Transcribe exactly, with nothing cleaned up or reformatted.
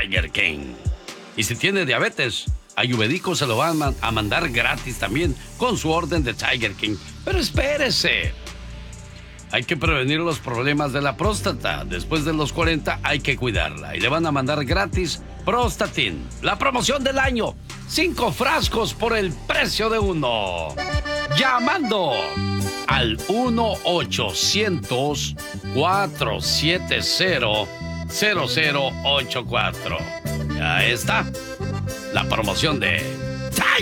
Tiger King. Y si tiene diabetes, Ayurvédico se lo van a mandar gratis también con su orden de Tiger King. Pero espérese. Hay que prevenir los problemas de la próstata. Después de los cuarenta hay que cuidarla. Y le van a mandar gratis Prostatin. La promoción del año. Cinco frascos por el precio de uno. Llamando al uno ochocientos, cuatrocientos setenta, cero cero ocho cuatro. Ya está. La promoción de